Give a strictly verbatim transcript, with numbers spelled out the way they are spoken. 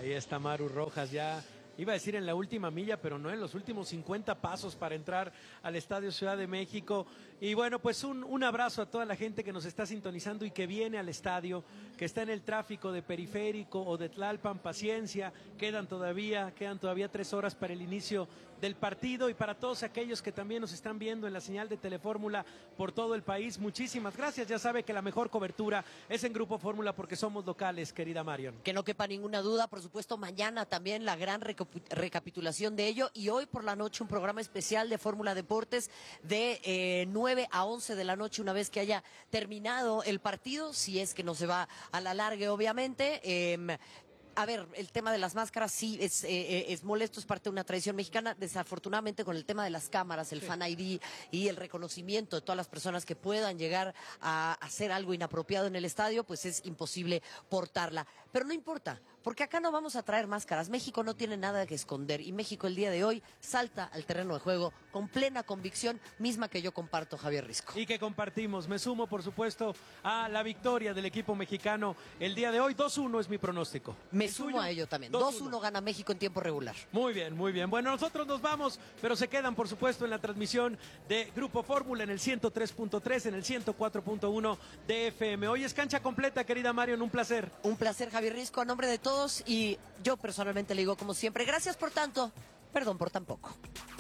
Ahí está Maru Rojas ya. Iba a decir en la última milla, pero no, en los últimos cincuenta pasos para entrar al Estadio Ciudad de México. Y bueno, pues un, un abrazo a toda la gente que nos está sintonizando y que viene al estadio, que está en el tráfico de Periférico o de Tlalpan. Paciencia, quedan todavía, quedan todavía tres horas para el inicio del partido, y para todos aquellos que también nos están viendo en la señal de Telefórmula por todo el país, muchísimas gracias. Ya sabe que la mejor cobertura es en Grupo Fórmula porque somos locales, querida Marion. Que no quepa ninguna duda, por supuesto, mañana también la gran recapitulación de ello, y hoy por la noche un programa especial de Fórmula Deportes de eh, nueve a once de la noche, una vez que haya terminado el partido, si es que no se va a la larga, obviamente. Eh, A ver, el tema de las máscaras sí es, eh, es molesto, es parte de una tradición mexicana. Desafortunadamente, con el tema de las cámaras, el sí. Fan I D y el reconocimiento de todas las personas que puedan llegar a hacer algo inapropiado en el estadio, pues es imposible portarla. Pero no importa, porque acá no vamos a traer máscaras. México no tiene nada que esconder, y México el día de hoy salta al terreno de juego con plena convicción, misma que yo comparto, Javier Risco. Y que compartimos. Me sumo, por supuesto, a la victoria del equipo mexicano el día de hoy. dos uno es mi pronóstico. Me sumo a ello también. dos uno gana México en tiempo regular. Muy bien, muy bien. Bueno, nosotros nos vamos, pero se quedan, por supuesto, en la transmisión de Grupo Fórmula en el ciento tres punto tres, en el ciento cuatro punto uno de F M. Hoy es cancha completa, querida Marion, un placer. Un placer, Javier Risco, a nombre de todos, y yo personalmente le digo, como siempre, gracias por tanto, perdón por tan poco.